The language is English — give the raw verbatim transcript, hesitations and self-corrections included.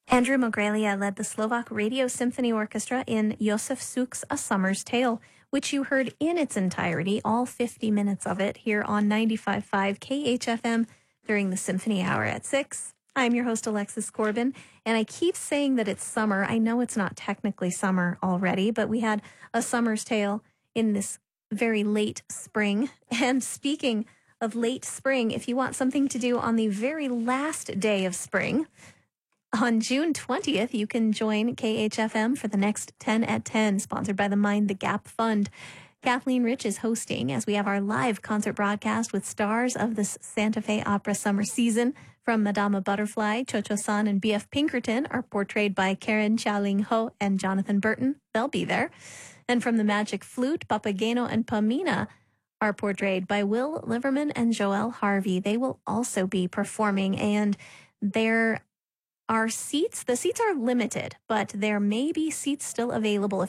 Andrew Mogrelia led the Slovak Radio Symphony Orchestra in Josef Suk's A Summer's Tale, which you heard in its entirety, all fifty minutes of it, here on ninety-five point five K H F M during the Symphony Hour at six. I'm your host, Alexis Corbin, and I keep saying that it's summer. I know it's not technically summer already, but we had A Summer's Tale in this very late spring. And speaking of late spring, if you want something to do on the very last day of spring, on June twentieth, you can join K H F M for the next ten at ten, sponsored by the Mind the Gap Fund. Kathleen Rich is hosting as we have our live concert broadcast with stars of the Santa Fe Opera summer season. From Madama Butterfly, Cho-Cho-san and B F Pinkerton are portrayed by Karen Chia-Ling Ho and Jonathan Burton. They'll be there. And from the Magic Flute, Papageno and Pamina are portrayed by Will Liverman and Joelle Harvey. They will also be performing, and they're Our seats, the seats are limited, but there may be seats still available if